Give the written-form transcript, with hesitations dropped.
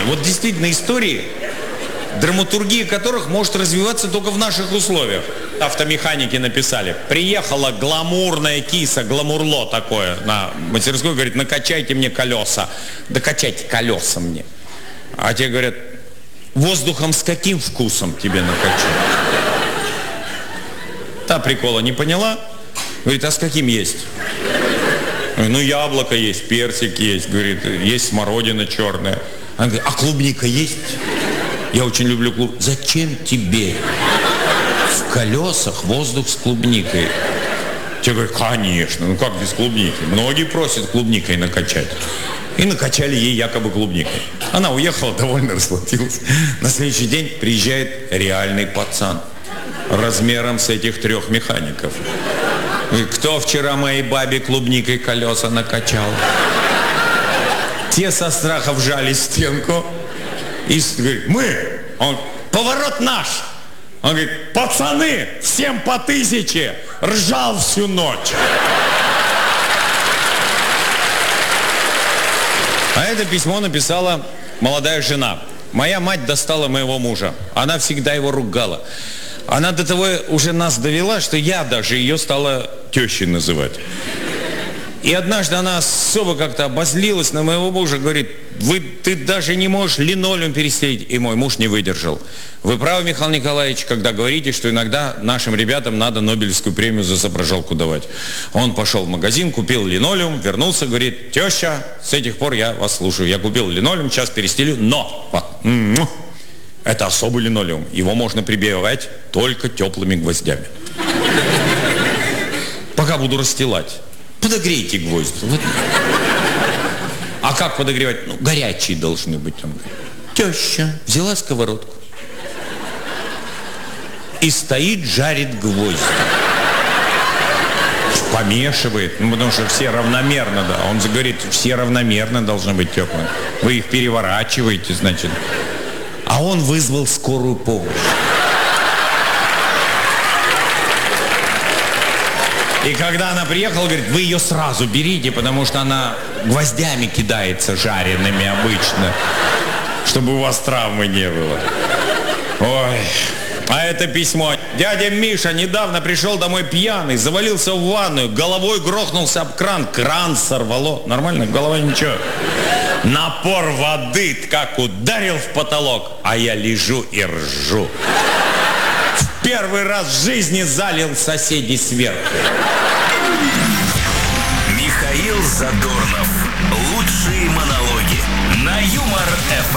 Вот действительно истории, драматургия которых может развиваться только в наших условиях. Автомеханики написали. Приехала гламурная киса, гламурло такое на мастерскую, говорит, накачайте мне колеса. Да качайте колеса мне. А те говорят, воздухом с каким вкусом тебе накачать? Та прикола не поняла. Говорит, а с каким есть? Ну, яблоко есть, персик есть, говорит, есть смородина черная. Она говорит, а клубника есть? Я очень люблю клубнику. Зачем тебе в колесах воздух с клубникой? Те говорят, конечно, ну как без клубники? Многие просят клубникой накачать. И накачали ей якобы клубникой. Она уехала, довольно расплатилась. На следующий день приезжает реальный пацан. Размером с этих 3 механиков. И кто вчера моей бабе клубникой колеса накачал? Те со страха вжали стенку. И говорит, мы. Он, поворот наш. Он говорит, пацаны, всем по 1000. Ржал всю ночь. А это письмо написала молодая жена. Моя мать достала моего мужа. Она всегда его ругала. Она до того уже нас довела, что я даже ее стала тещей называть. И однажды она особо как-то обозлилась на моего мужа, говорит, ты даже не можешь линолеум перестелить. И мой муж не выдержал. Вы правы, Михаил Николаевич, когда говорите, что иногда нашим ребятам надо Нобелевскую премию за соображалку давать. Он пошел в магазин, купил линолеум, вернулся, говорит, теща, с этих пор я вас слушаю. Я купил линолеум, сейчас перестелю, но это особый линолеум. Его можно прибивать только теплыми гвоздями. Пока буду расстилать. Подогрейте гвозди. Вот. А как подогревать? Ну, горячие должны быть. Теща взяла сковородку и стоит, жарит гвозди. Помешивает, ну, потому что все равномерно, да. Он говорит, все равномерно должны быть теплые. Вы их переворачиваете, значит. А он вызвал скорую помощь. И когда она приехала, говорит, вы ее сразу берите, потому что она гвоздями кидается жареными обычно, чтобы у вас травмы не было. Ой, а это письмо. Дядя Миша недавно пришел домой пьяный, завалился в ванную, головой грохнулся об кран, кран сорвало. Нормально? Голова ничего. Напор воды как ударил в потолок, а я лежу и ржу. Первый раз в жизни залил соседей сверху. Михаил Задорнов. Лучшие монологи на Юмор ФМ.